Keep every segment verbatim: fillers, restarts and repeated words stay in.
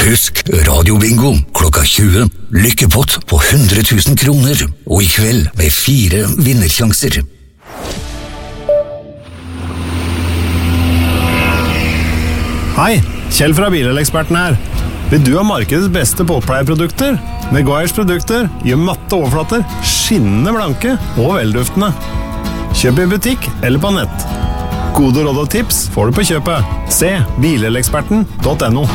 Husk radiobingo klokka tjue. Lykkepott på hundre tusen kroner. Og i kveld med fire vinnersjanser. Hei, Kjell fra Bileleksperten her. Vil du ha markedets beste båtpleieprodukter? Meguiars produkter gjør matte overflater skinnende blanke og velduftende. Kjøp i butikk eller på nett. Gode råd og tips får du på kjøpet. Se bileleksperten punktum no.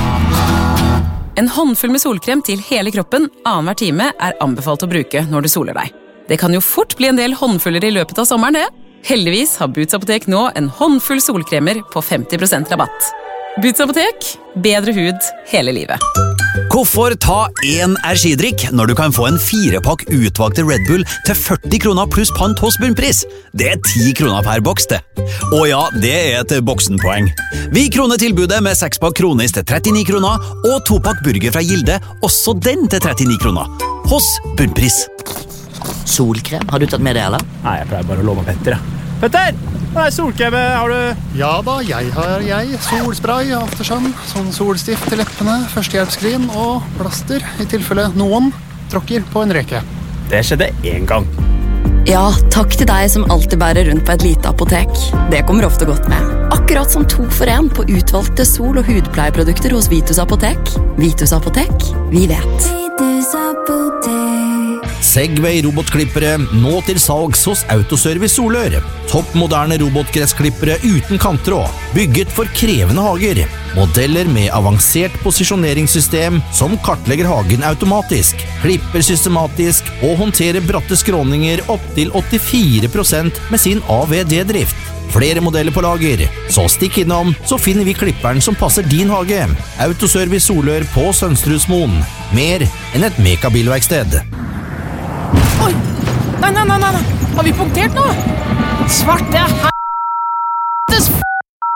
En håndfull med solkrem til hele kroppen annenhver time er anbefalt å bruke når du soler deg. Det kan jo fort bli en del håndfuller i løpet av sommeren, det. Heldigvis har Boots Apotek nå en håndfull solkremer på femti prosent rabatt. Boots Apotek, bedre hud hele livet. Hvorfor ta en energidrikk når du kan få en firepakk utvalgte Red Bull til førti kroner pluss pant hos bunnpris? Det er ti kroner per boks, det. Og ja, det er et boksenpoeng. Vi kroner tilbudet med sekspakk kronis til trettini kroner, og topakk burger fra Gilde, også den til trettini kroner. Hos bunnpris. Solkrem, har du tatt med det, eller? Nei, jeg pleier bare å låne Petter, ja. Petter! Hva er solkrem? Har du... Ja da, jeg har jeg. Solspray, aftersun, sånn solstift til leppene, førstehjelpskrin og plaster, i tilfelle noen tråkker på en reke. Det skjedde en gang. Ja, takk til deg som alltid bærer rundt på et lite apotek. Det kommer ofte godt med. Akkurat som to for en på utvalgte sol- og hudpleieprodukter hos Vitus Apotek. Vitus Apotek, vi vet. Vitus Apotek. Segway robotklippere, nå til salgs hos Autoservice Solør. Toppmoderne robotgressklippere uten kanttråd, bygget for krevende hager. Modeller med avansert posisjoneringssystem som kartlegger hagen automatisk, klipper systematisk og håndterer bratte skråninger opp til åttifire prosent med sin A V D-drift. Flere modeller på lager, så stikk innom, så finner vi klipperen som passer din hage. Autoservice Solør på Sønstrudsmoen. Mer enn et mekabilverksted. Oi! Nei, nei, nei, nei! Har vi punktert nå? Svarte h***es f***!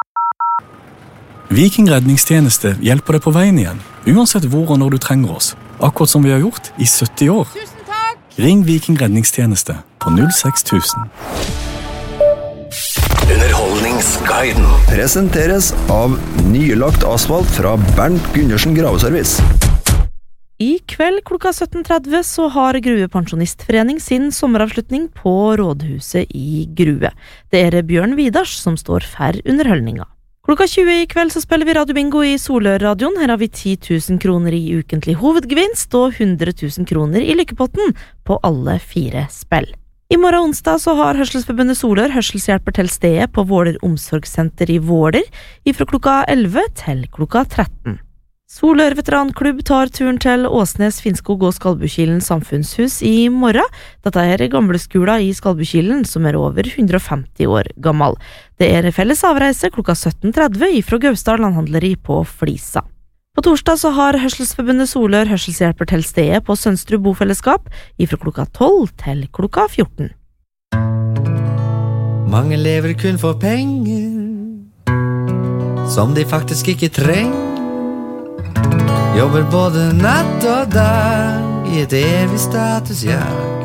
Viking redningstjeneste hjelper deg på veien igjen, uansett hvor og når du trenger oss. Akkurat som vi har gjort i sytti år. Tusen takk! Ring Viking redningstjeneste på null seks tusen. Underholdningsguiden presenteres av nylagt asfalt fra Bernt Gundersen Graveservice. I kveld klokka sytten tretti så har Grue Pensjonistforening sin sommeravslutning på Rådhuset i Grue. Det er Bjørn Vidars som står for underholdninga. Klokka tjue i kveld så spiller vi radiobingo i Solør-radioen. Her har vi ti tusen kroner i ukentlig hovedgevinst og hundre tusen kroner i lykkepotten på alle fire spill. I morgen onsdag så har Hørselsforbundet Solør hørselshjelper til stedet på Våler Omsorgssenter i Våler ifra klokka elleve til klokka tretten. Solør veteranklubb tar turen til Åsnes, Finnskog og Skalbukilen samfunnshus i morgen. Dette er gamleskolen i Skalbukilen som er over hundre og femti år gammel. Det er felles avreise klokka sytten tretti ifra Gausdal landhandleri på Flisa. På torsdag så har Hørselsforbundet Solør hørselshjelper til stedet på Sønstrud bofellesskap ifra klokka tolv til klokka fjorten. Mange lever kun for penger som de faktisk ikke trenger. Jobber både natt og dag i et evig statusjag.